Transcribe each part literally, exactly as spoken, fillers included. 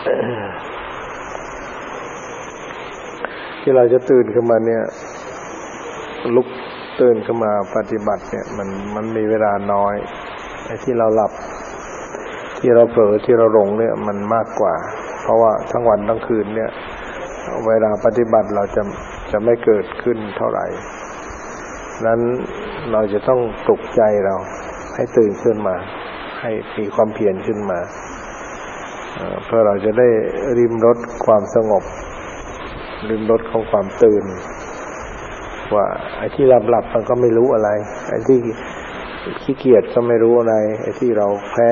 ที่เราจะตื่นขึ้นมาเนี่ยลุกตื่นขึ้นมาปฏิบัติเนี่ยมันมันมีเวลาน้อยไอ้ที่เราหลับที่เราเผลอที่เราหลงเนี่ยมันมากกว่าเพราะว่าทั้งวันทั้งคืนเนี่ยเวลาปฏิบัติเราจะจะไม่เกิดขึ้นเท่าไหร่นั้นเราจะต้องปลุกใจเราให้ตื่นขึ้นมาให้มีความเพียรขึ้นมาเพื่อเราจะได้ริมรสความสงบริมรสของความตื่นว่าไอ้ที่หลับหลับมันก็ไม่รู้อะไรไอ้ที่ขี้เกียจก็ไม่รู้อะไรไอ้ที่เราแพ้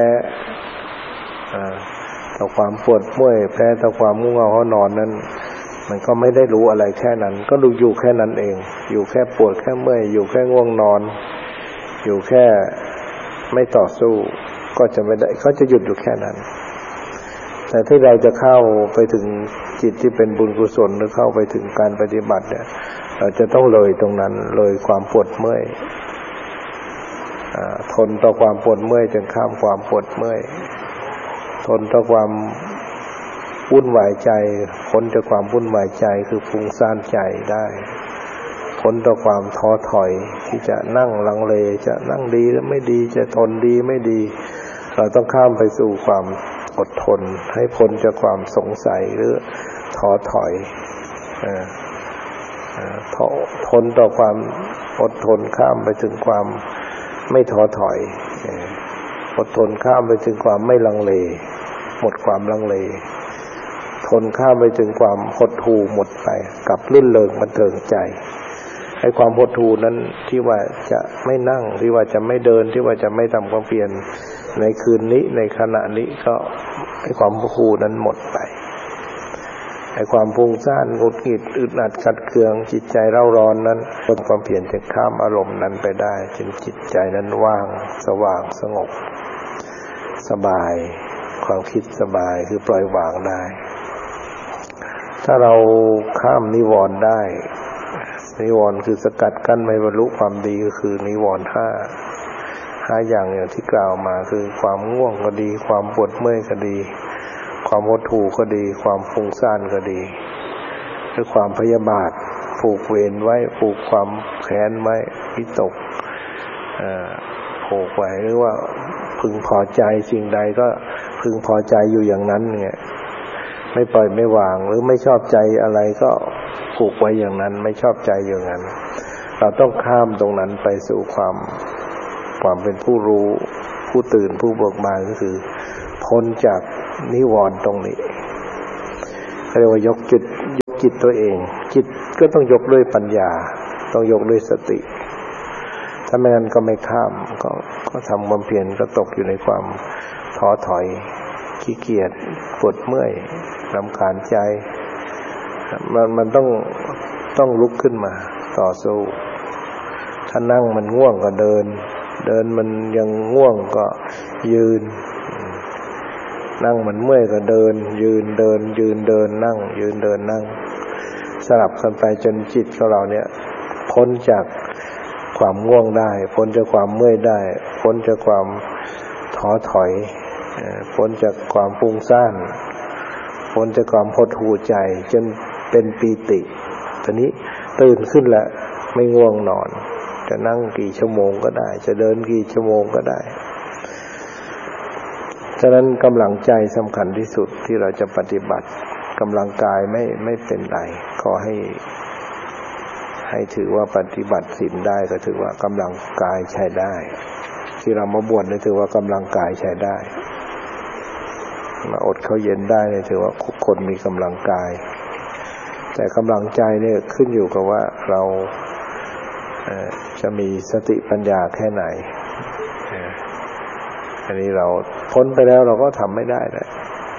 ต่อความปวดเมื่อยแพ้ต่อความง่วงเหงาหอนอนนั้นมันก็ไม่ได้รู้อะไรแค่นั้นก็ดูอยู่แค่นั้นเองอยู่แค่ปวดแค่เมื่อยอยู่แค่ง่วงนอนอยู่แค่ไม่ต่อสู้ก็จะไม่ได้ก็จะหยุดอยู่แค่นั้นแต่ที่เราจะเข้าไปถึงจิตที่เป็นบุญกุศลหรือเข้าไปถึงการปฏิบัติเนี่ยเราจะต้องเลยตรงนั้นเลยความปวดเมื่อยทนต่อความปวดเมื่อยจนข้ามความปวดเมื่อยทนต่อความวุ่นวายใจพ้นจากความวุ่นวายใจคือฟุ้งซ่านใจได้พ้นต่อความท้อถอยที่จะนั่งลังเลจะนั่งดีหรือไม่ดีจะทนดีไม่ดีเราต้องข้ามไปสู่ความอดทนให้พ้นจากความสงสัยหรือท้อถอยทนต่อความอดทนข้ามไปถึงความไม่ท้อถอยอดทนข้ามไปถึงความไม่ลังเลหมดความลังเลทนข้ามไปถึงความหดหู่หมดไปกับลื่นเริงบันเทิงใจให้ความหดหู่นั้นที่ว่าจะไม่นั่งที่ว่าจะไม่เดินที่ว่าจะไม่ทำความเพียรในคืนนี้ในขณะนี้ก็ให้ความหดหู่นั้นหมดไปให้ความฟุ้งซ่านหงุดหงิดอึดอัดขัดเคืองจิตใจเร่าร้อนนั้นบนความเพียรจะข้ามอารมณ์นั้นไปได้จนจิตใจนั้นว่างสว่างสงบสบายความคิดสบายคือปล่อยวางได้ถ้าเราข้ามนิวรณ์ได้นิวรณ์คือสกัดกั้นไม่บรรลุความดีก็คือนิวรณ์ห้าห้าอย่างอย่างที่กล่าวมาคือความง่วงก็ดีความปวดเมื่อยก็ดีความหดหู่ก็ดีความฟุ้งซ่านก็ดีหรือความพยาบาทผูกเวรไว้ผูกความแค้นไว้วิตกผูกไว้หรือว่าพึงพอใจสิ่งใดก็พึงพอใจอยู่อย่างนั้นเนี่ยไม่ปล่อยไม่วางหรือไม่ชอบใจอะไรก็ผูกไว้อย่างนั้นไม่ชอบใจอย่างนั้นเราต้องข้ามตรงนั้นไปสู่ความความเป็นผู้รู้ผู้ตื่นผู้เบิกบานก็คือพ้นจากนิวรณ์ตรงนี้เรียกว่ายกจิตยกจิตตัวเองจิตก็ต้องยกด้วยปัญญาต้องยกด้วยสติถ้าไม่งั้นก็ไม่ข้ามก็ก็ทำความเพียรก็ตกอยู่ในความท้อถอยขี้เกียจปวดเมื่อยรำคาญใจมันมันต้องต้องลุกขึ้นมาต่อสู้ถ้านั่งมันง่วงก็เดินเดินมันยังง่วงก็ยืนนั่งมันเมื่อยก็เดินยืนเดินยืนเดินนั่งยืนเดินนั่งสลับกันไปจนจิตของเราเนี่ยพ้นจากความง่วงได้พ้นจากความเมื่อยได้พ้นจากความท้อถอยพ้นจากความฟุ้งซ่านพ้นจากความหดหู่ใจจนเป็นปีติตอนนี้ตื่นขึ้นแล้วไม่ง่วงนอนจะนั่งกี่ชั่วโมงก็ได้จะเดินกี่ชั่วโมงก็ได้ฉะนั้นกำลังใจสำคัญที่สุดที่เราจะปฏิบัติกำลังกายไม่ไม่เป็นไรขอให้ให้ถือว่าปฏิบัติศีลได้ก็ถือว่ากำลังกายใช้ได้ที่เรามาบวชนี่ถือว่ากำลังกายใช้ได้มาอดข้าวเย็นได้เนี่ยถือว่าคนมีกำลังกายแต่กำลังใจเนี่ยขึ้นอยู่กับว่าเราจะมีสติปัญญาแค่ไหนอันนี้เราพ้นไปแล้วเราก็ทำไม่ได้เลย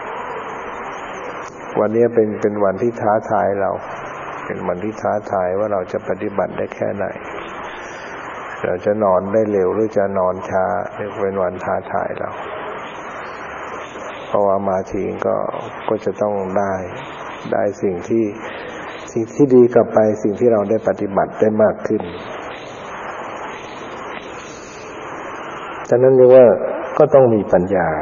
วันนี้เป็นเป็นวันที่ท้าทายเราเป็นวันที่ท้าทายว่าเราจะปฏิบัติได้แค่ไหนเราจะนอนได้เร็วหรือจะนอนช้านี่เป็นวันท้าทายเราเพราะว่ามาถึงก็ก็จะต้องได้ได้สิ่งที่สิ่งที่ดีกลับไปสิ่งที่เราได้ปฏิบัติได้มากขึ้นฉะนั้นเรียกว่าก็ต้องมีปัญญา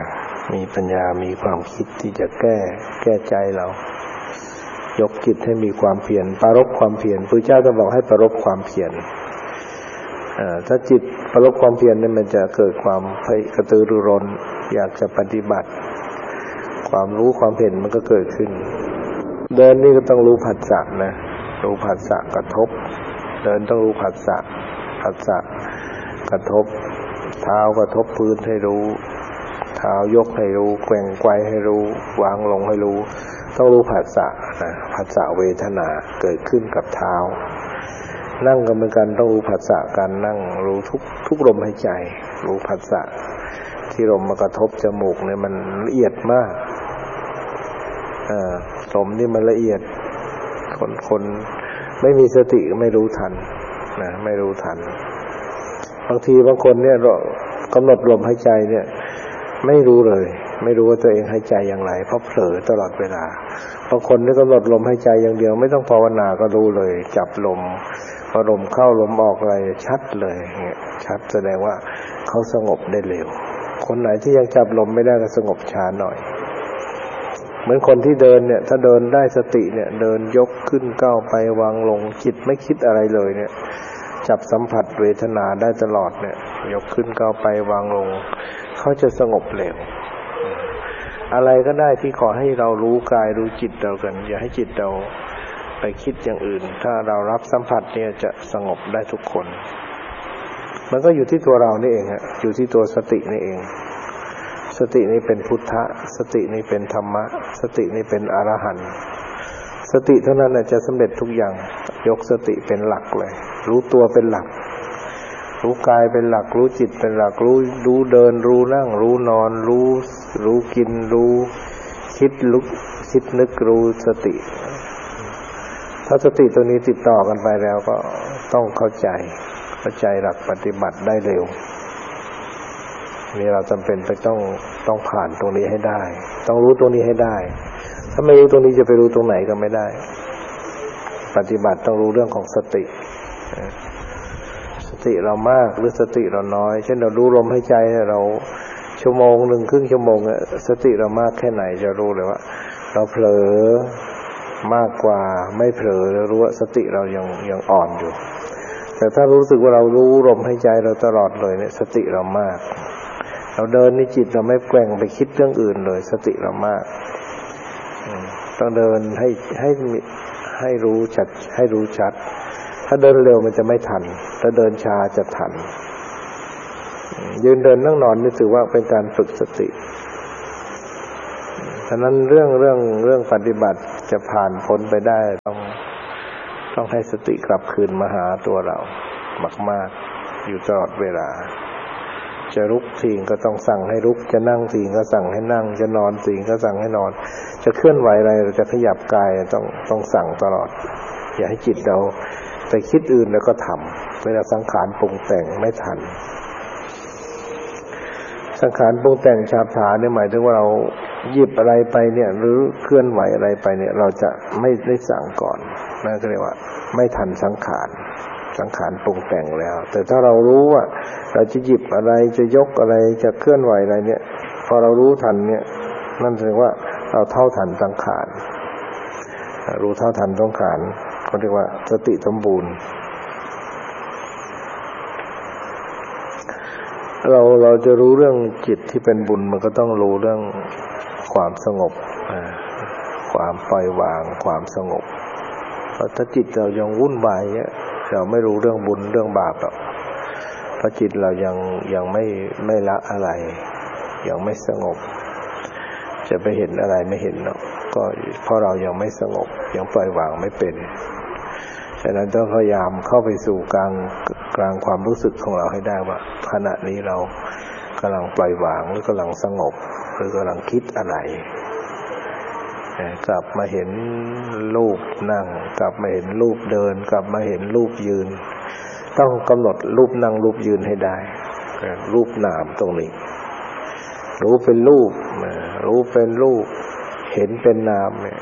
มีปัญญามีความคิดที่จะแก้แก้ใจเรายกจิตให้มีความเพียรปรารภความเพียรพระเจ้าจะบอกให้ปรารภความเพียรถ้าจิตปรารภความเพียรเนี่ยมันจะเกิดความกระตือรือร้นอยากจะปฏิบัติความรู้ความเห็นมันก็เกิดขึ้นเดินนี่ก็ต้องรู้ผัสสะนะรู้ผัสสะกระทบเดินต้องรู้ผัสสะผัสสะกระทบเท้ากระทบพื้นให้รู้เท้ายกให้รู้แกว่งไกวให้รู้วางลงให้รู้ต้องรู้ผัสสะนะผัสสะเวทนาเกิดขึ้นกับเท้านั่งก็เหมือนกันต้องรู้ผัสสะการนั่งรู้ทุกทุกลมหายใจรู้ผัสสะที่ลมมากระทบจมูกเนี่ยมันละเอียดมากอ่าลมนี่มันละเอียดคนคนไม่มีสติไม่รู้ทันนะไม่รู้ทันบางทีบางคนเนี่ยเรากำหนดลมหายใจเนี่ยไม่รู้เลยไม่รู้ว่าตัวเองหายใจอย่างไรเพราะเผลอตลอดเวลาบางคนนี่กำหนดลมหายใจอย่างเดียวไม่ต้องภาวนาก็รู้เลยจับลมพอลมเข้าลมออกอะไรชัดเลยเนี่ยชัดแสดงว่าเขาสงบได้เร็วคนไหนที่ยังจับลมไม่ได้ก็สงบช้าหน่อยเหมือนคนที่เดินเนี่ยถ้าเดินได้สติเนี่ยเดินยกขึ้นก้าวไปวางลงจิตไม่คิดอะไรเลยเนี่ยจับสัมผัสเวทนาได้ตลอดเนี่ยยกขึ้นก้าวไปวางลงเขาจะสงบเร็วอะไรก็ได้ที่ขอให้เรารู้กายรู้จิตเรากันอย่าให้จิตเราไปคิดอย่างอื่นถ้าเรารับสัมผัสเนี่ยจะสงบได้ทุกคนมันก็อยู่ที่ตัวเรานี่เองฮะอยู่ที่ตัวสตินี่เองสตินี่เป็นพุทธะสตินี่เป็นธรรมะสตินี่เป็นอรหันต์สติเท่านั้นจะสำเร็จทุกอย่างยกสติเป็นหลักเลยรู้ตัวเป็นหลักรู้กายเป็นหลักรู้จิตเป็นหลักรู้รู้เดินรู้นั่งรู้นอนรู้รู้กินรู้คิดลุกคิดนึกรู้สติถ้าสติตัวนี้ติดต่อกันไปแล้วก็ต้องเข้าใจเข้าใจหลักปฏิบัติได้เร็วนี่เราจำเป็นไปต้องต้องผ่านตรงนี้ให้ได้ต้องรู้ตรงนี้ให้ได้ถ้าไม่รู้ตรงนี้จะไปรู้ตรงไหนก็ไม่ได้ปฏิบัติต้องรู้เรื่องของสติสติเรามากหรือสติเราน้อยเช่นเรารู้ลมหายใจเราชั่วโมงหนึ่งครึ่งชั่วโมงสติเรามากแค่ไหนจะรู้เลยว่าเราเผลอมากกว่าไม่เผลอแล้วรู้ว่าสติเรายังยังอ่อนอยู่แต่ถ้ารู้สึกว่าเรารู้ลมหายใจเราตลอดเลยเนี่ยสติเรามากเราเดินนี่จิตเราไม่แกว่งไปคิดเรื่องอื่นเลยสติเรามากต้องเดินให้ให้ให้รู้ชัดให้รู้ชัดถ้าเดินเร็วมันจะไม่ทันถ้าเดินช้าจะทันยืนเดินนั่งนอนนี่ถือว่าเป็นการฝึกสติฉะนั้นเรื่องเรื่องเรื่องปฏิบัติจะผ่านพ้นไปได้ต้องต้องให้สติกลับคืนมาหาตัวเรามากๆอยู่ตลอดเวลาจะลุกสิ่งก็ต้องสั่งให้ลุกจะนั่งสิ่งก็สั่งให้นั่งจะนอนสิ่งก็สั่งให้นอนจะเคลื่อนไหวอะไรเราจะขยับกายต้องต้องสั่งตลอดอย่าให้จิตเราไปคิดอื่นแล้วก็ทำเวลาสังขารปรุงแต่งไม่ทันสังขารปรุงแต่งฉาบฉาเนี่ยหมายถึงว่าเราหยิบอะไรไปเนี่ยหรือเคลื่อนไหวอะไรไปเนี่ยเราจะไม่ได้สั่งก่อนนั่นก็เรียกว่าไม่ทันสังขารสังขารปรุงแต่งแล้วแต่ถ้าเรารู้ว่าเราจะหยิบอะไรจะยกอะไรจะเคลื่อนไหวอะไรเนี่ยพอเรารู้ทันเนี่ยนั่นแสดงว่าเราเท่าทันสังขารรู้เท่าทันสังขารเขาเรียกว่าสติสมบูรณ์เราเราจะรู้เรื่องจิตที่เป็นบุญมันก็ต้องรู้เรื่องความสงบความปล่อยวางความสงบเพราะถ้าจิตเรายังวุ่นวายเนี่ยเราไม่รู้เรื่องบุญเรื่องบาปหรอกเพราะจิตเรายังยังไม่ไม่ละอะไรยังไม่สงบจะไปเห็นอะไรไม่เห็นหรอกก็เพราะเรายังไม่สงบยังปล่อยวางไม่เป็นฉะนั้นต้องพยายามเข้าไปสู่กลางกลางความรู้สึกของเราให้ได้ว่าขณะนี้เรากำลังปล่อยวางหรือกำลังสงบหรือกำลังคิดอะไรกลับมาเห็นรูปนั่งกลับมาเห็นรูปเดินกลับมาเห็นรูปยืนต้องกำหนดรูปนั่งรูปยืนให้ได้รูปนามตรงนี้รู้เป็นรูปรู้เป็นรูปเห็นเป็นนามเนี่ย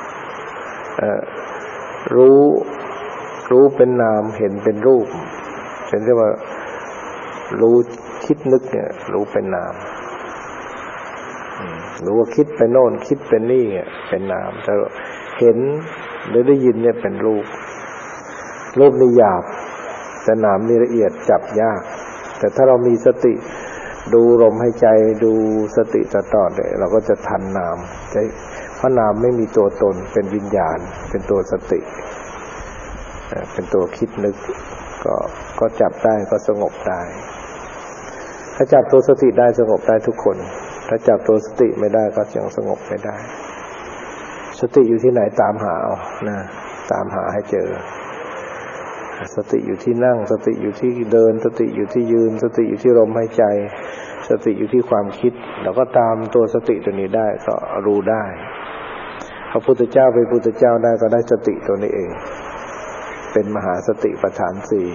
รู้รู้เป็นนามเห็นเป็นรูปเป็นเรียกว่ารู้คิดนึกเนี่ยรู้เป็นนามหรือว่าคิดไปโน่นคิดไปนี่เป็นนามแต่เห็นหรือได้ยินเนี่ยเป็นรูปรูปนี่หยาบแต่นามนี่ละเอียดจับยากแต่ถ้าเรามีสติดูลมหายใจดูสติต่อๆเนี่ยเราก็จะทันนามเพราะนามไม่มีตัวตนเป็นวิญญาณเป็นตัวสติเป็นตัวคิดนึกก็ก็จับได้ก็สงบได้ถ้าจับตัวสติได้สงบได้ทุกคนถ้าจับตัวสติไม่ได้ก็ยังสงบไม่ได้สติอยู่ที่ไหนตามหาเอานะตามหาให้เจอสติอยู่ที่นั่งสติอยู่ที่เดินสติอยู่ที่ยืนสติอยู่ที่ลมหายใจสติอยู่ที่ความคิดเราก็ตามตัวสติตัวนี้ได้ก็รู้ได้พระพุทธเจ้าเป็นพุทธเจ้าได้ก็ได้สติตัวนี้เองเป็นมหาสติปัฏฐานสี่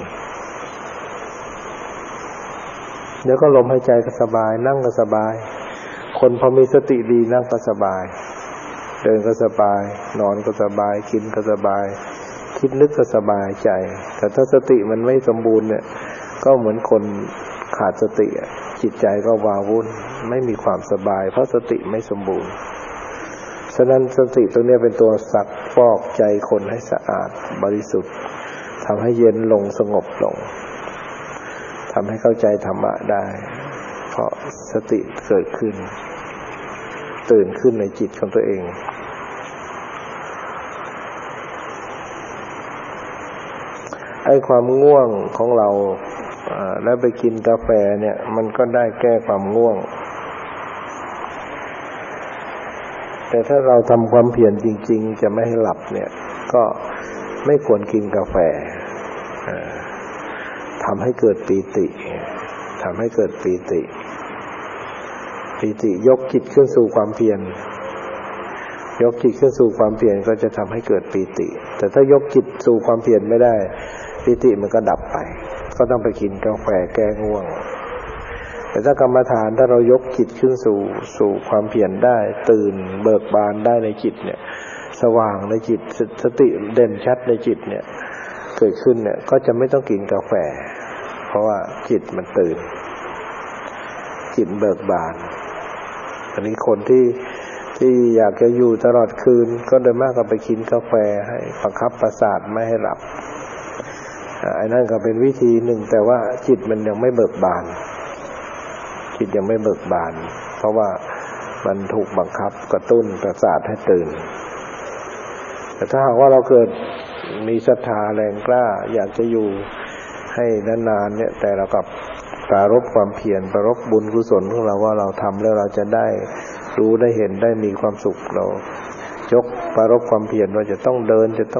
เดี๋ยวก็ลมหายใจก็สบายนั่งก็สบายคนพอมีสติดีนั่งก็สบายเดินก็สบายนอนก็สบายกินก็สบายคิดนึกก็สบายใจแต่ถ้าสติมันไม่สมบูรณ์เนี่ยก็เหมือนคนขาดสติจิตใจก็วาวุ่นไม่มีความสบายเพราะสติไม่สมบูรณ์ฉะนั้นสติตรงนี้เป็นตัวซักฟอกใจคนให้สะอาดบริสุทธิ์ทำให้เย็นลงสงบลงทำให้เข้าใจธรรมะได้เพราะสติเกิดขึ้นตื่นขึ้นในจิตของตัวเองไอ้ความง่วงของเราแล้วไปกินกาแฟเนี่ยมันก็ได้แก้ความง่วงแต่ถ้าเราทำความเพียรจริงๆจะไม่ให้หลับเนี่ยก็ไม่ควรกินกาแฟทำให้เกิดปีติทำให้เกิดปีติปีติยกจิตขึ้นสู่ความเพียรยกจิตขึ้นสู่ความเพียรก็จะทำให้เกิดปีติแต่ถ้ายกจิตสู่ความเพียรไม่ได้ปีติมันก็ดับไปก็ต้องไปกินกาแฟแก้ง่วงแต่ถ้ากรรมฐานถ้าเรายกจิตขึ้นสู่สู่ความเพียรได้ตื่นเบิกบานได้ในจิตเนี่ยสว่างในจิตสติเด่นชัดในจิตเนี่ยเกิดขึ้นเนี่ยก็จะไม่ต้องกินกาแฟเพราะว่าจิตมันตื่นจิตเบิกบานอันนี้คนที่ที่อยากจะอยู่ตลอดคืนก็โดยมากก็ไปกินกาแฟให้บังคับประสาทไม่ให้หลับอันนั้นก็เป็นวิธีหนึ่งแต่ว่าจิตมันยังไม่เบิกบานจิตยังไม่เบิกบานเพราะว่ามันถูกบังคับกระตุ้นประสาทให้ตื่นแต่ถ้าหากว่าเราเกิดมีศรัทธาแรงกล้าอยากจะอยู่ให้นานๆเนี่ยแต่เรากับปรารภความเพียรปรารภบุญกุศลของเราว่าเราทำแล้วเราจะได้รู้ได้เห็นได้มีความสุขเรายกปรารภความเพียรว่าจะต้องเดินจะต้อง